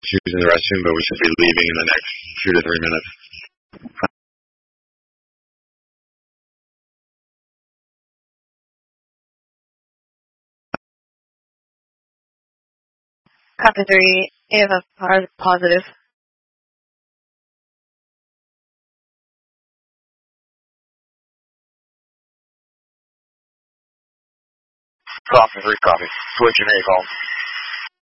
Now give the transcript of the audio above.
using the restroom, but we should be leaving in the next 2 to 3 minutes. Copy 3, AFF positive. Copy 3, copy. Switching ACOM.